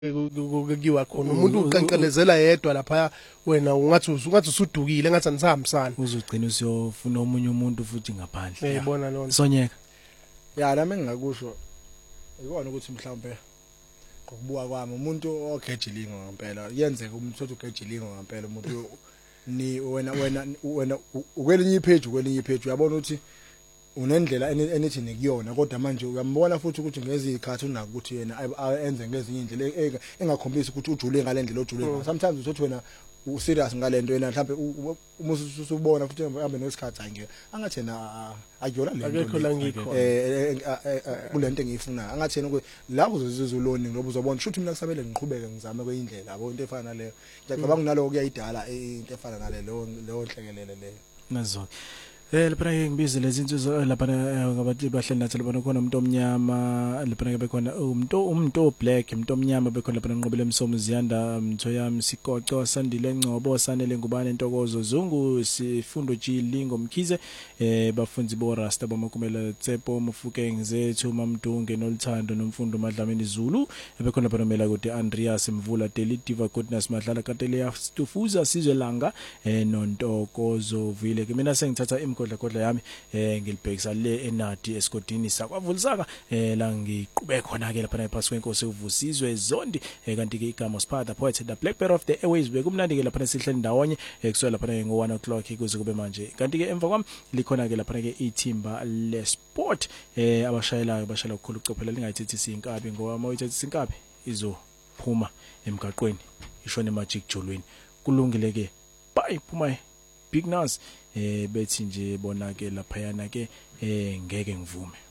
kuyiwa khona umuntu uqenqelezela yedwa lapha wena ungathi usudukile engathi anisahambisani uzogcina usiyofuna omunye umuntu futhi ngaphandle uyibona lona Sonyeka ya nami engingakusho ikona ukuthi mhlawumbe ngokubuka kwami umuntu ogejilingo ngempela yenzeka umuntu othi ugejilingo ngempela umuntu ni wena ukwelinye page uyabona ukuthi unendlela enithi nikuyona kodwa manje uyambona futhi ukuthi ngezikhathi unaka ukuthi yena enze ngezinye indlela engakhombisi ukuthi ujule ngalendlela ojule sometimes uthi wena userious ngalento yena mhlawumbe uma usubona futhi uhambe nesikhathi angeke angathi yena ayola lento akekho la ngikho kulento engiyifuna angathi yena la uzozuloni ngoba uzobona ukuthi mina kusamele ngiqhubeke ngizame kweindlela yabo into efana naleyo ngiyacabanga naloko kuyayidala into efana naleyo nhlekelele leyo nazo lapha ngibize lezi insizwa lapha ngabantu bahleli nathi lapha khona umuntu omnyama lapha bekhona umuntu black umuntu omnyama bekhona lapha nqobile Msomo Ziyanda Mthoya Msikoco Sandile Ngcobo Sanele Ngubane Ntokozo Zungu Sifundo Jilingo Mkhize bafunzi bo Rasta bamakumela Tsepo Mufuke Ngizethu Mamdunge Nolthando Nomfundo Madlamini Zulu bekhona lapha nomela kuti Andreas Mvula Delitiva Goodness Madlala Kateleya Stufuza Sizwelanga Nontokozo Vile mina sengithatha kodla yami ngilibhekisa le enadi esigodini sakwaVulisaka la ngiqhubeka khona ke lapha ephasi kwenkosi uvusizwe Zondi kanti ke igama Siphatha Poet the Black Bear of the Airways bekumnandi ke lapha sihleli ndawonye kusukela lapha ngo1 o'clock kuze kube manje kanti ke emva kwami likhona ke lapha ke ithimba le sport abashayelayo bashayela ukukhulu ucophelela lingayithethi inkabi ngoba mawuyithethi inkabi izophuma emgaqweni ishone emagic jolweni kulungile ke bye phuma Big Nas bethi nje bona ke lapha yana ke ngeke ngivume